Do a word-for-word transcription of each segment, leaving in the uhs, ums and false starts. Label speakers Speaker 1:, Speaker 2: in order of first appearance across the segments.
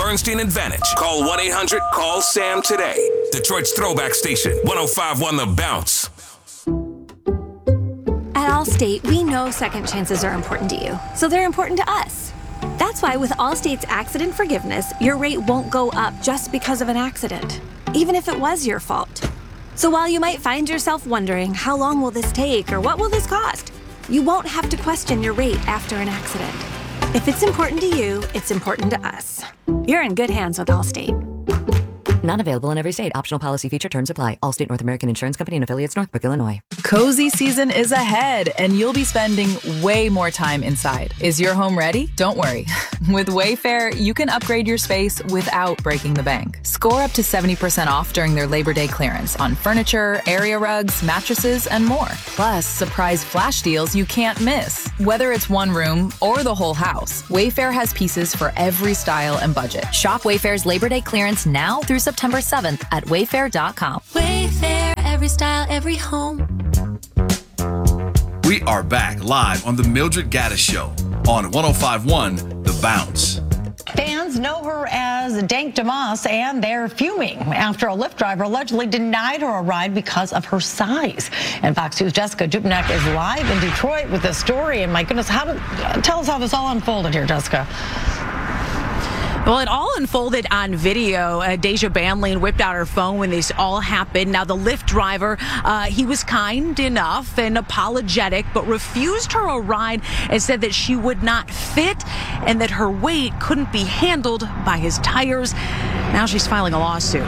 Speaker 1: Bernstein Advantage. Call one eight hundred call SAM today. Detroit's throwback station, one oh five one The Bounce.
Speaker 2: At Allstate, we know second chances are important to you, so they're important to us. That's why with Allstate's accident forgiveness, your rate won't go up just because of an accident, even if it was your fault. So while you might find yourself wondering, how long will this take or what will this cost? You won't have to question your rate after an accident. If it's important to you, it's important to us. You're in good hands with Allstate.
Speaker 3: Not available in every state. Optional policy feature terms apply. Allstate North American Insurance Company and affiliates, Northbrook, Illinois.
Speaker 4: Cozy season is ahead, and you'll be spending way more time inside. Is your home ready? Don't worry. With Wayfair, you can upgrade your space without breaking the bank. Score up to seventy percent off during their Labor Day clearance on furniture, area rugs, mattresses, and more. Plus, surprise flash deals you can't miss. Whether it's one room or the whole house, Wayfair has pieces for every style and budget.
Speaker 3: Shop Wayfair's Labor Day clearance now through September seventh at wayfair dot com.
Speaker 5: Wayfair, every style, every home.
Speaker 6: We are back live on the Mildred Gaddis Show on one oh five point one The Bounce.
Speaker 7: Fans know her as Dank DeMoss, and they're fuming after a Lyft driver allegedly denied her a ride because of her size. And Fox News' Jessica Dupnack is live in Detroit with this story. And my goodness, how did, tell us how this all unfolded here, Jessica.
Speaker 8: Well, it all unfolded on video. Uh, Deja Banlane whipped out her phone when this all happened. Now, the Lyft driver, uh, he was kind enough and apologetic, but refused her a ride and said that she would not fit and that her weight couldn't be handled by his tires. Now she's filing a lawsuit.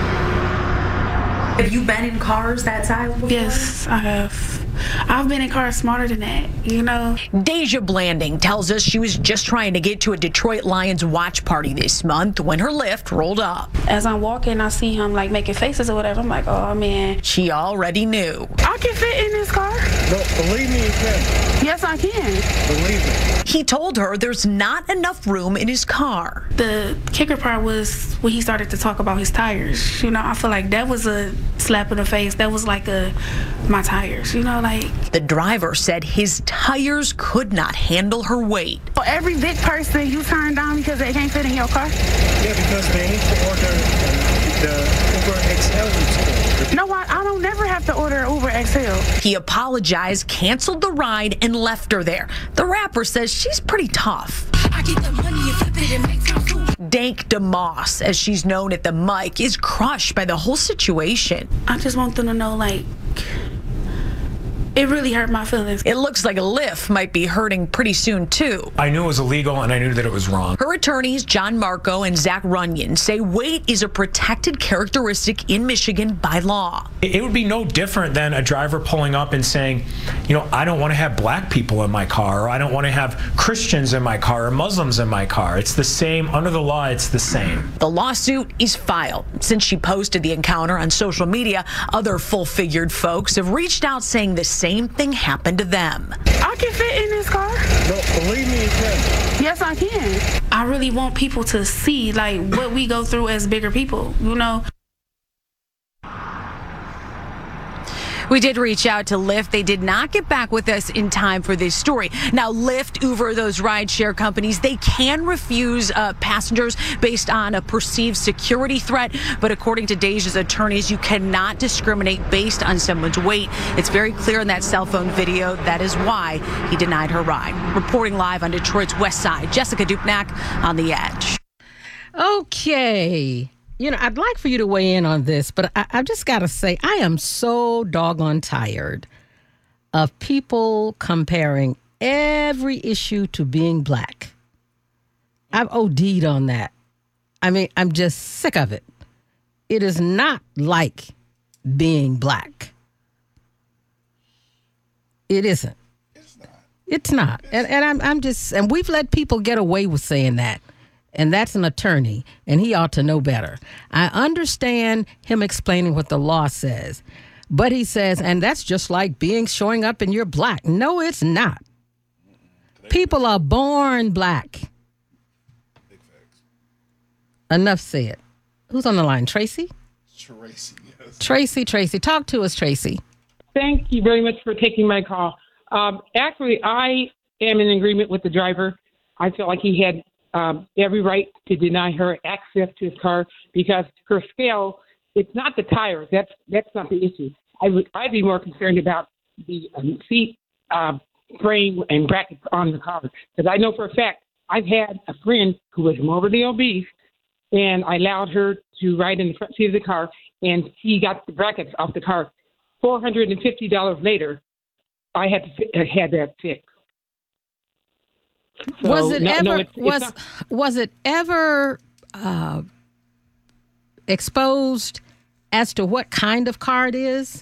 Speaker 9: Have you been in cars that size before?
Speaker 10: Yes, I have. I've been in cars smarter than that, you know.
Speaker 8: Deja Blanding tells us she was just trying to get to a Detroit Lions watch party this month when her Lyft rolled up.
Speaker 10: As I'm walking, I see him like making faces or whatever. I'm like, oh man.
Speaker 8: She already knew.
Speaker 10: I can fit in this car.
Speaker 11: No, believe me, you can.
Speaker 10: Yes, I can.
Speaker 11: Believe me.
Speaker 8: He told her there's not enough room in his car.
Speaker 10: The kicker part was when he started to talk about his tires. You know, I feel like that was a slap in the face. That was like a, my tires, you know, like.
Speaker 8: The driver said his tires could not handle her weight.
Speaker 10: For every big person you turn down because they can't fit in your car?
Speaker 11: Yeah, because they need to order the Uber X L instead.
Speaker 10: No, I, I don't never have to order Uber X L.
Speaker 8: He apologized, canceled the ride, and left her there. The rapper says she's pretty tough.
Speaker 5: I get the money and flip it and make time too.
Speaker 8: Dank DeMoss, as she's known at the mic, is crushed by the whole situation.
Speaker 10: I just want them to know, like, it really hurt my feelings.
Speaker 8: It looks like a Lyft might be hurting pretty soon, too.
Speaker 12: I knew it was illegal, and I knew that it was wrong.
Speaker 8: Her attorneys, John Marco and Zach Runyon, say weight is a protected characteristic in Michigan by law.
Speaker 12: It would be no different than a driver pulling up and saying, you know, I don't want to have black people in my car, or I don't want to have Christians in my car, or Muslims in my car. It's the same. Under the law, it's the same.
Speaker 8: The lawsuit is filed. Since she posted the encounter on social media, other full-figured folks have reached out saying the same Same thing happened to them.
Speaker 10: I can fit in this car.
Speaker 11: No, believe me, you can.
Speaker 10: Yes, I can. I really want people to see like what we go through as bigger people, you know.
Speaker 8: We did reach out to Lyft. They did not get back with us in time for this story. Now, Lyft, Uber, those rideshare companies, they can refuse uh, passengers based on a perceived security threat. But according to Deja's attorneys, you cannot discriminate based on someone's weight. It's very clear in that cell phone video. That is why he denied her ride. Reporting live on Detroit's West Side, Jessica Dupnack on The Edge.
Speaker 13: Okay. You know, I'd like for you to weigh in on this, but I, I've just got to say, I am so doggone tired of people comparing every issue to being black. I've OD'd on that. I mean, I'm just sick of it. It is not like being black. It isn't.
Speaker 14: It's not.
Speaker 13: It's not. And, and I'm, I'm just, and we've let people get away with saying that. And that's an attorney, and he ought to know better. I understand him explaining what the law says, but he says, and that's just like being showing up and you're black. No, it's not. People are born black.
Speaker 14: Big facts.
Speaker 13: Enough said. Who's on the line? Tracy?
Speaker 14: Tracy, yes.
Speaker 13: Tracy, Tracy. Talk to us, Tracy.
Speaker 15: Thank you very much for taking my call. Um, actually, I am in agreement with the driver. I feel like he had um, every right to deny her access to his car because her scale, it's not the tires. That's that's not the issue. I would I'd be more concerned about the um, seat uh, frame and brackets on the car because I know for a fact I've had a friend who was morbidly obese, and I allowed her to ride in the front seat of the car, and she got the brackets off the car. Four hundred and fifty dollars later, I had to fi- had that fixed. So,
Speaker 13: was it
Speaker 15: no,
Speaker 13: ever
Speaker 15: no, it's, it's
Speaker 13: was
Speaker 15: not,
Speaker 13: was it ever uh, exposed as to what kind of car it is?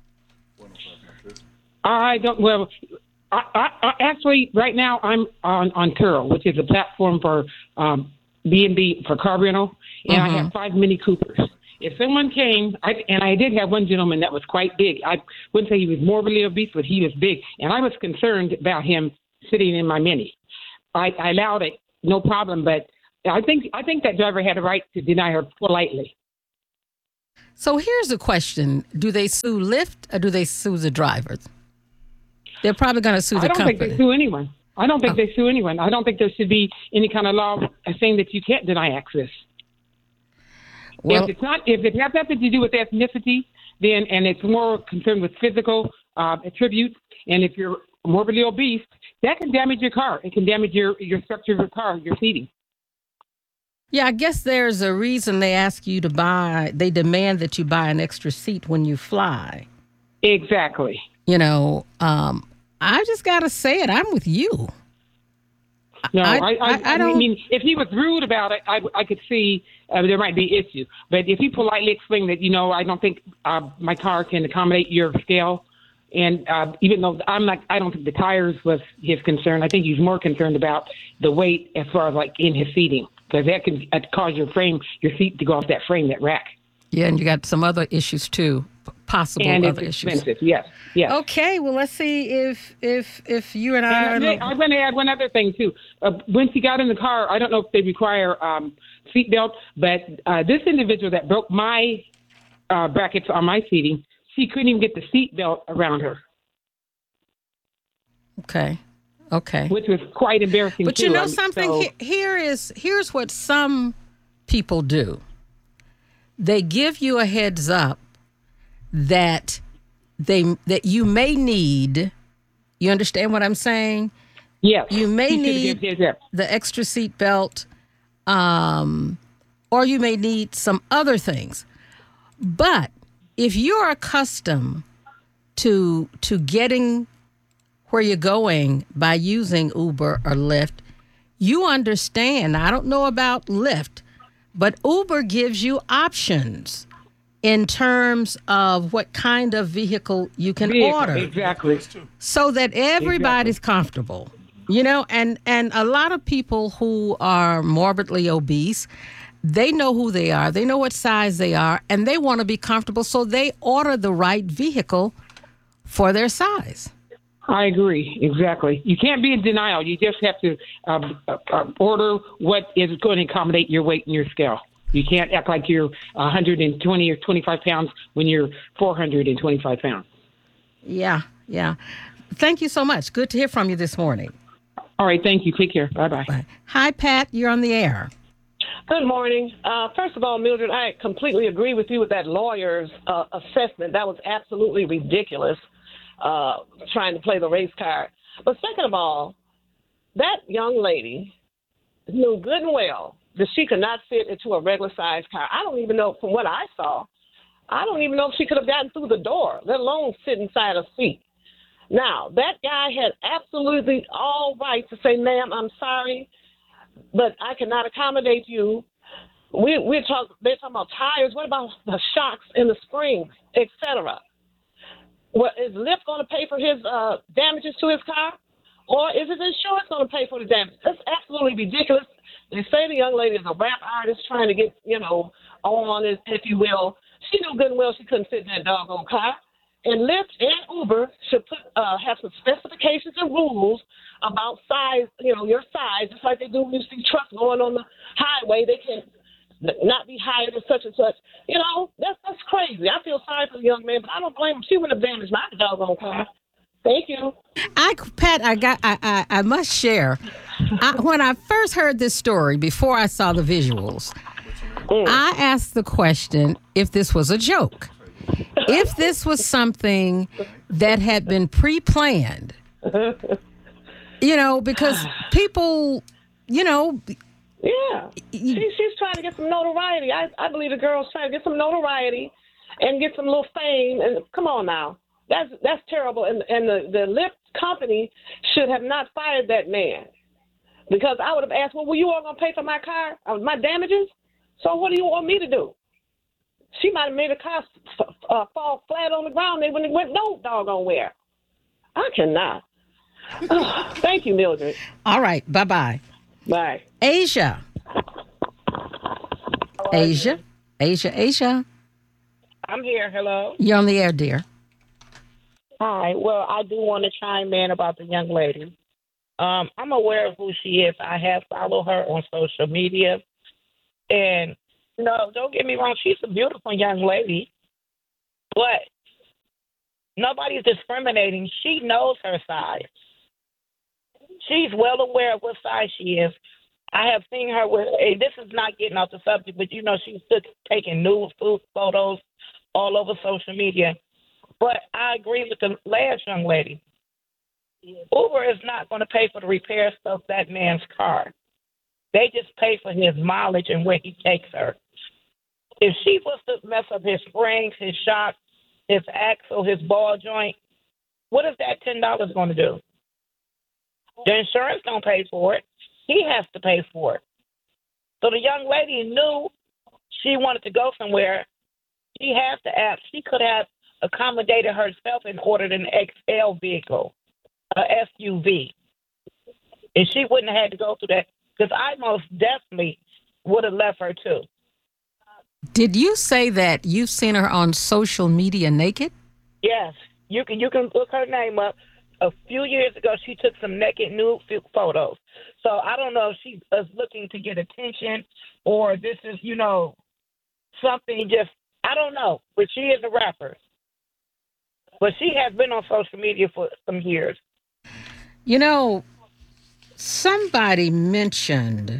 Speaker 15: I don't. Well, I, I, I actually right now I'm on on Turo, which is a platform for um, B and B for car rental, and
Speaker 13: Mm-hmm.
Speaker 15: I have five Mini Coopers. If someone came, I, and I did have one gentleman that was quite big. I wouldn't say he was morbidly obese, but he was big, and I was concerned about him sitting in my Mini. I, I allowed it, no problem, but I think I think that driver had a right to deny her politely.
Speaker 13: So here's the question: do they sue Lyft or do they sue the drivers? They're probably going to sue the
Speaker 15: I don't
Speaker 13: company.
Speaker 15: think they sue anyone. I don't think
Speaker 13: Oh.
Speaker 15: they sue anyone. I don't think there should be any kind of law saying that you can't deny access.
Speaker 13: Well-
Speaker 15: if it's not, if it has nothing to do with ethnicity, then and it's more concerned with physical uh, attributes, and if you're morbidly obese, that can damage your car. It can damage your your structure of your car, your seating.
Speaker 13: Yeah, I guess there's a reason they ask you to buy, they demand that you buy an extra seat when you fly.
Speaker 15: Exactly.
Speaker 13: You know, um, I just got to say it. I'm with you.
Speaker 15: No,
Speaker 13: I-
Speaker 15: I, I,
Speaker 13: I- I
Speaker 15: I,
Speaker 13: don't-
Speaker 15: mean, if he was rude about it, I, I could see uh, there might be issue. But if he politely explained that, you know, I don't think uh, my car can accommodate your scale, and uh, even though I'm not, I don't think the tires was his concern. I think he's more concerned about the weight as far as like in his seating, because that can uh, cause your frame, your seat to go off that frame, that rack.
Speaker 13: Yeah, and you got some other issues too, possible
Speaker 15: And
Speaker 13: other
Speaker 15: it's
Speaker 13: issues.
Speaker 15: expensive, yes, yes.
Speaker 13: Okay, well, let's see if if if you and I.
Speaker 15: And
Speaker 13: are
Speaker 15: I- I'm going to add one other thing, too. Uh, when she got in the car, I don't know if they require um, seatbelt, but uh, this individual that broke my uh, brackets on my seating, she couldn't even get the seatbelt around her,
Speaker 13: Okay, okay.
Speaker 15: which was quite embarrassing,
Speaker 13: But
Speaker 15: too.
Speaker 13: you know
Speaker 15: Um,
Speaker 13: something?
Speaker 15: so-
Speaker 13: He- here is here's what some people do. They give you a heads up that they that you may need. You understand what I'm saying?
Speaker 15: Yes.
Speaker 13: You may
Speaker 15: He should
Speaker 13: need
Speaker 15: give heads up.
Speaker 13: the extra seat belt, um, or you may need some other things. But if you're accustomed to to getting where you're going by using Uber or Lyft, you understand. I don't know about Lyft, but Uber gives you options in terms of what kind of vehicle you can
Speaker 15: Vehicle,
Speaker 13: order,
Speaker 15: Exactly.
Speaker 13: so that everybody's comfortable. You know, and and a lot of people who are morbidly obese, they know who they are, they know what size they are, and they want to be comfortable, so they order the right vehicle for their size.
Speaker 15: I agree. Exactly. You can't be in denial. You just have to um, uh, uh, order what is going to accommodate your weight and your scale. You can't act like you're one hundred twenty or twenty-five pounds when you're four hundred twenty-five pounds.
Speaker 13: Yeah, yeah. Thank you so much. Good to hear from you this morning.
Speaker 15: All right. Thank you. Take care. Bye-bye.
Speaker 13: Bye. Hi, Pat. You're on the air.
Speaker 16: Good morning. Uh, first of all, Mildred, I completely agree with you with that lawyer's uh, assessment. That was absolutely ridiculous, uh, trying to play the race card. But second of all, that young lady knew good and well that she could not fit into a regular-sized car. I don't even know, from what I saw, I don't even know if she could have gotten through the door, let alone sit inside a seat. Now, that guy had absolutely all right to say, ma'am, I'm sorry, but I cannot accommodate you. We, we're talking, they're talking about tires. What about the shocks and the springs, et cetera? Well, is Lyft going to pay for his uh, damages to his car? Or is his insurance going to pay for the damage? That's absolutely ridiculous. They say the young lady is a rap artist trying to get, you know, on, if you will. She knew good and well she couldn't sit in that doggone car. And Lyft and Uber should put uh, have some specifications and rules about size, you know, your size, just like they do when you see trucks going on the highway. They can not be higher than such and such. You know, that's that's crazy. I feel sorry for the young man, but I don't blame him. She wouldn't have damaged my doggone car. Thank you.
Speaker 13: I, Pat, I got. I, I, I must share. I, when I first heard this story, before I saw the visuals, mm. I asked the question if this was a joke, if this was something that had been pre-planned. You know, because people, you know.
Speaker 16: Yeah, she, she's trying to get some notoriety. I, I believe the girl's trying to get some notoriety and get some little fame. And come on now. That's that's terrible, and and the, the Lyft company should have not fired that man, because I would have asked, well, were you all going to pay for my car, uh, my damages? So what do you want me to do? She might have made a car f- uh, fall flat on the ground. They wouldn't have went no doggone where. I cannot. Oh, thank you, Mildred.
Speaker 13: All right, bye-bye.
Speaker 16: Bye.
Speaker 13: Asia. Asia. Asia, Asia.
Speaker 17: I'm here. Hello.
Speaker 13: You're on the air, dear.
Speaker 17: Hi. Well, I do want to chime in about the young lady. Um, I'm aware of who she is. I have followed her on social media. And, you know, don't get me wrong, she's a beautiful young lady. But nobody's discriminating. She knows her size. She's well aware of what size she is. I have seen her with, hey, this is not getting off the subject, but, you know, she's taking nude food photos all over social media. But I agree with the last young lady. Uber is not going to pay for the repairs of that man's car. They just pay for his mileage and where he takes her. If she was to mess up his springs, his shocks, his axle, his ball joint, what is that ten dollars going to do? The insurance don't pay for it. He has to pay for it. So the young lady knew she wanted to go somewhere. She has to ask. She could have accommodated herself and ordered an X L vehicle, a S U V. And she wouldn't have had to go through that, because I most definitely would have left her too.
Speaker 13: Did you say that you've seen her on social media naked?
Speaker 17: Yes. You can you can look her name up. A few years ago, she took some naked nude photos. So I don't know if she is looking to get attention or this is, you know, something just, I don't know. But she is a rapper. But she has been on social media for some years.
Speaker 13: You know, somebody mentioned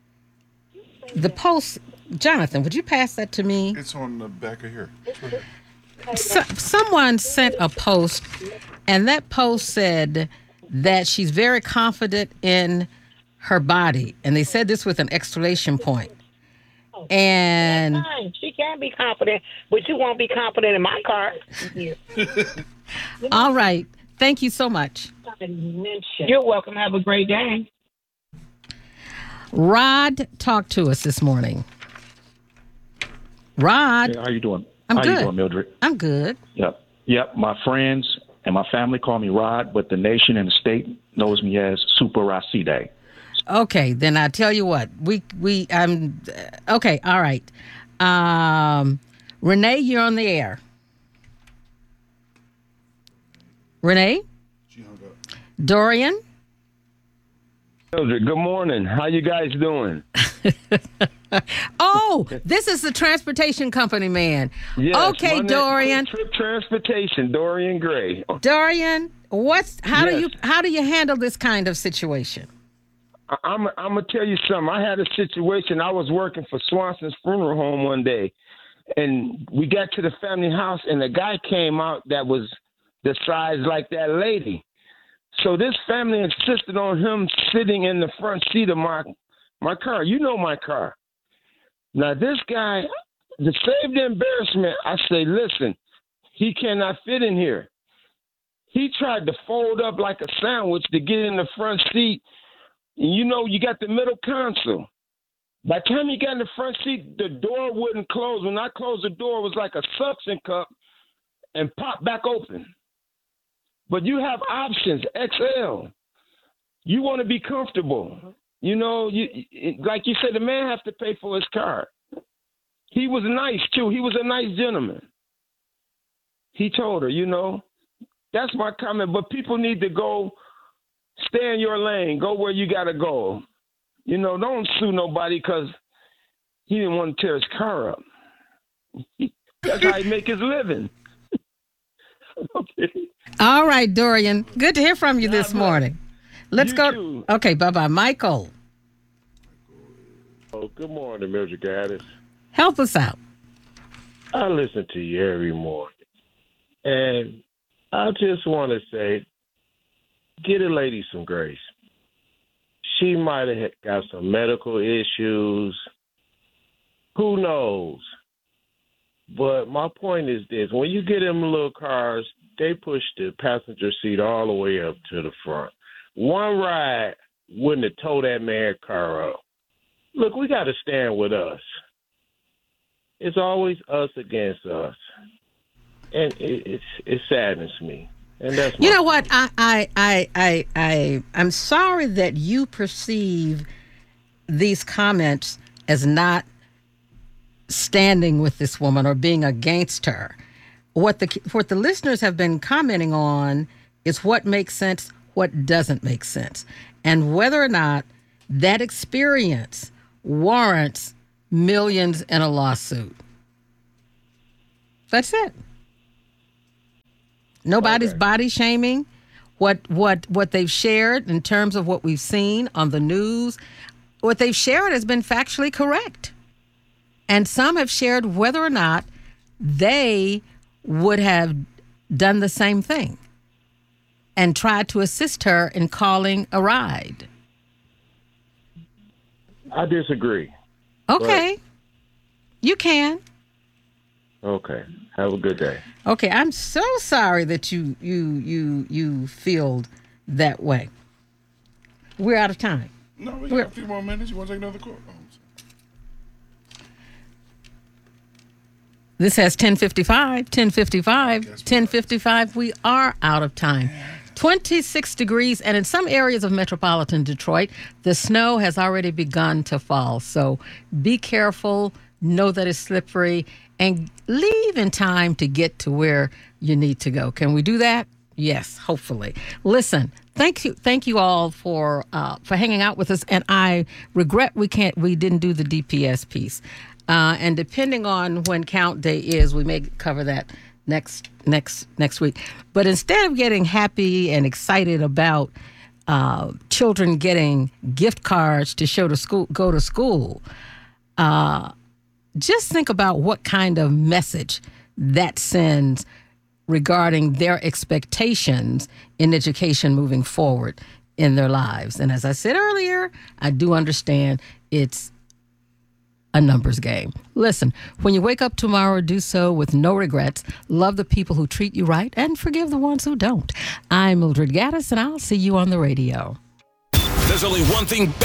Speaker 13: the post. Jonathan, would you pass that to me?
Speaker 14: It's on the back of here.
Speaker 13: So, someone sent a post, and that post said that she's very confident in her body. And they said this with an exclamation point. And
Speaker 17: That's fine. She can be confident, but you won't be confident in my car.
Speaker 13: All right. Thank you so much.
Speaker 17: You're welcome. Have a great day.
Speaker 13: Rod talked to us this morning. Rod.
Speaker 18: Hey, how you doing?
Speaker 13: I'm
Speaker 18: how
Speaker 13: good.
Speaker 18: you doing, Mildred?
Speaker 13: I'm good.
Speaker 18: Yep. Yep. My friends and my family call me Rod, but the nation and the state knows me as Super Racide.
Speaker 13: Okay, then I tell you what. We we um okay, all right. Um Renee, you're on the air. Renee?
Speaker 14: She hung up.
Speaker 13: Dorian?
Speaker 19: Good morning. How you guys doing?
Speaker 13: Oh, this is the transportation company man.
Speaker 19: Yes,
Speaker 13: okay,
Speaker 19: my name-
Speaker 13: Dorian.
Speaker 19: Trip Transportation, Dorian Gray.
Speaker 13: Dorian, what's how do
Speaker 19: Yes.
Speaker 13: you how do you handle this kind of situation?
Speaker 19: I- I'm I'm gonna tell you something. I had a situation. I was working for Swanson's Funeral Home one day, and we got to the family house, and a guy came out that was the size like that lady. So this family insisted on him sitting in the front seat of my my car. You know my car. Now this guy, to save the embarrassment, I say, listen, he cannot fit in here. He tried to fold up like a sandwich to get in the front seat. And you know, you got the middle console. By the time he got in the front seat, the door wouldn't close. When I closed the door, it was like a suction cup and popped back open. But you have options, X L. You want to be comfortable. You know, you, like you said, the man has to pay for his car. He was nice, too. He was a nice gentleman. He told her, you know, that's my comment. But people need to go, stay in your lane, go where you got to go. You know, don't sue nobody because he didn't want to tear his car up. That's how he make his living.
Speaker 13: All right, Dorian. Good to hear from you this morning. Let's
Speaker 20: You
Speaker 13: go.
Speaker 20: too.
Speaker 13: Okay, bye-bye. Michael,
Speaker 20: Oh, good morning, Mildred Gaddis.
Speaker 13: help us out.
Speaker 20: I listen to you every morning. And I just want to say, get a lady some grace. She might have got some medical issues. Who knows? But my point is this. When you get in little cars, they push the passenger seat all the way up to the front. One ride wouldn't have towed that man's car up. Look, we got to stand with us. It's always us against us. And it, it's, it saddens me. And that's
Speaker 13: You know what? I, I, I, I, I, I'm sorry that you perceive these comments as not standing with this woman or being against her. What the what the listeners have been commenting on is what makes sense, what doesn't make sense, and whether or not that experience warrants millions in a lawsuit. That's it. Nobody's
Speaker 20: Okay.
Speaker 13: body shaming what what what they've shared in terms of what we've seen on the news. What they've shared has been factually correct. And some have shared whether or not they would have done the same thing and tried to assist her in calling a ride.
Speaker 20: I disagree.
Speaker 13: Okay. You can.
Speaker 20: Okay. Have a good day.
Speaker 13: Okay, I'm so sorry that you you you you feel that way. We're out of time.
Speaker 14: No, we
Speaker 13: We're-
Speaker 14: got a few more minutes. You want to take another call? Oh,
Speaker 13: This has ten fifty-five, ten fifty-five, ten fifty-five. We are out of time. twenty-six degrees, and in some areas of metropolitan Detroit, the snow has already begun to fall. So be careful, know that it's slippery, and leave in time to get to where you need to go. Can we do that? Yes, hopefully. Listen, thank you, thank you all for uh, for hanging out with us. And I regret we can't, we didn't do the D P S piece. Uh, and depending on when count day is, we may cover that next next next week. But instead of getting happy and excited about uh, children getting gift cards to show to school, go to school, uh, just think about what kind of message that sends regarding their expectations in education moving forward in their lives. And as I said earlier, I do understand it's a numbers game. Listen, when you wake up tomorrow, do so with no regrets. Love the people who treat you right and forgive the ones who don't. I'm Mildred Gaddis, and I'll see you on the radio.
Speaker 1: There's only one thing better